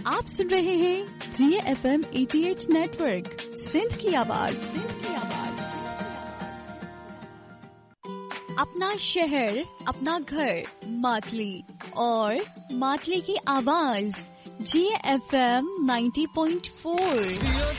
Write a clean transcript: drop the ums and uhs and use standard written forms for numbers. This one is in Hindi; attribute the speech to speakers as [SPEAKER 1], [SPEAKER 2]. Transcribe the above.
[SPEAKER 1] आप सुन रहे हैं GFM 88 नेटवर्क, सिंध की आवाज। अपना शहर, अपना घर, मातली और मातली की आवाज GFM 90.4।